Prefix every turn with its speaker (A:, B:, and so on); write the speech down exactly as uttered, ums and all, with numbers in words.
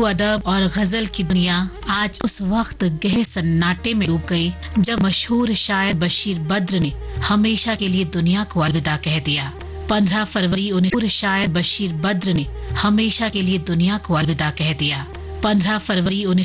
A: अदब और गजल की दुनिया आज उस वक्त गहरे सन्नाटे में डूब गई जब मशहूर शायर बशीर बद्र ने हमेशा के लिए दुनिया को अलविदा कह दिया। पंद्रह फरवरी उन्नीस शायर बशीर बद्र ने हमेशा के लिए दुनिया को अलविदा कह दिया। पंद्रह फरवरी